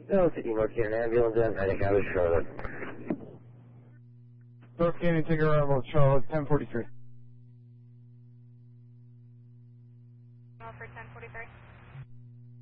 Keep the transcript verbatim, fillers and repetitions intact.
No, it's North Canyon ambulance and I think I was Charlotte. North Canyon, take arrival at Charlotte, ten forty-three. For ten forty-three.